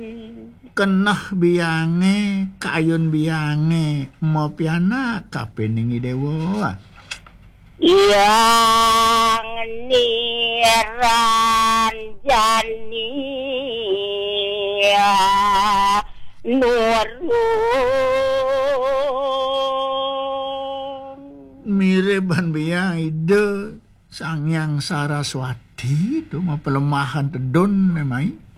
kenah biyange kayun biyange mopiana kabeh ning dewa yang niran jani nurun mireban biang ide Sang Hyang Saraswati itu mah pelemahan tedon memang